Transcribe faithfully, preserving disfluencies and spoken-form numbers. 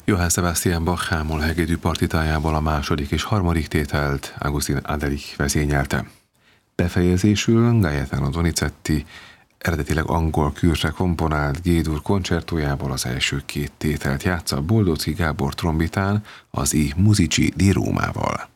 Johann Sebastian Bach hámol hegedű partitájából a második és harmadik tételt Augustin Adelich vezényelte. Befejezésül Gaetano Donizetti eredetileg angol kürtre komponált G-dur koncertójából az első két tételt játsza Boldóczky Gábor trombitán az I Musici di Rómával.